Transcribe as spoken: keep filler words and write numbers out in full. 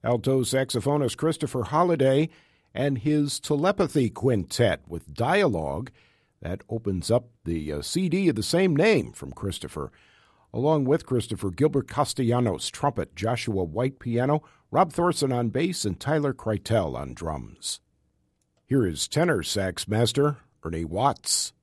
Alto saxophonist Christopher Holliday and his Telepathy Quintet with Dialogue. That opens up the uh, C D of the same name from Christopher. Along with Christopher, Gilbert Castellanos, trumpet, Joshua White, piano, Rob Thorson on bass, and Tyler Kreitel on drums. Here is tenor sax master Ernie Watts.